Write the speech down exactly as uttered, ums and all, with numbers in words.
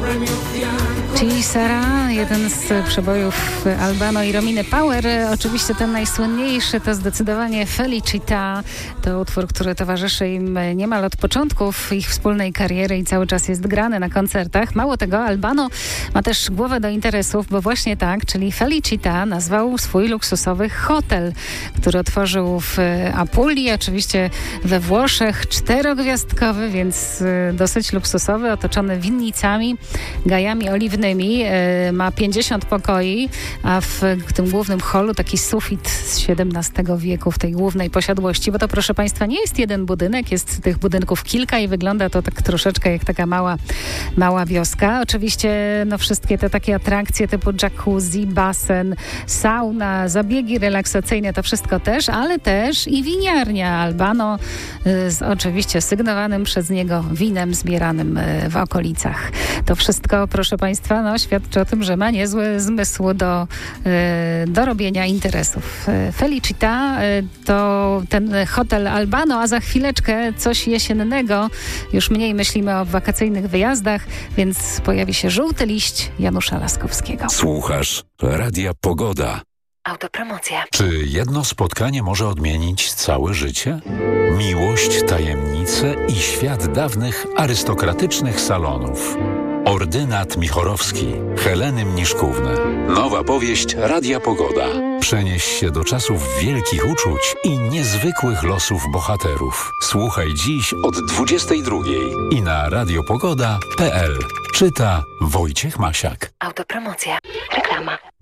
Czyli Sara, jeden z przebojów Albano i Rominy Power. Oczywiście ten najsłynniejszy to zdecydowanie Felicita. To utwór, który towarzyszy im niemal od początków ich wspólnej kariery i cały czas jest grany na koncertach. Mało tego, Albano ma też głowę do interesów, bo właśnie tak, czyli Felicita nazwał swój luksusowy hotel, który otworzył w Apulii, oczywiście we Włoszech, czterogwiazdkowy, więc dosyć luksusowy, otoczony winnicami, gajami oliwnymi. Ma pięćdziesiąt pokoi, a w tym głównym holu taki sufit z siedemnastego wieku w tej głównej posiadłości, bo to, proszę Państwa, nie jest jeden budynek, jest tych budynków kilka i wygląda to tak troszeczkę jak taka mała, mała wioska. Oczywiście no, wszystkie te takie atrakcje typu jacuzzi, basen, sauna, zabiegi relaksacyjne, to wszystko też, ale też i winiarnia Albano z oczywiście sygnowanym przez niego winem zbieranym w okolicach. To wszystko, proszę Państwa, no, świadczy o tym, że ma niezły zmysł do, do robienia interesów. Felicita to ten hotel Albano, a za chwileczkę coś jesiennego. Już mniej myślimy o wakacyjnych wyjazdach, więc pojawi się żółty liść Janusza Laskowskiego. Słuchasz Radia Pogoda. Autopromocja. Czy jedno spotkanie może odmienić całe życie? Miłość, tajemnice i świat dawnych arystokratycznych salonów. Ordynat Michorowski, Heleny Mniszkówny. Nowa powieść Radia Pogoda. Przenieś się do czasów wielkich uczuć i niezwykłych losów bohaterów. Słuchaj dziś od dwudziestej drugiej i na radiopogoda kropka p l. Czyta Wojciech Masiak. Autopromocja. Reklama.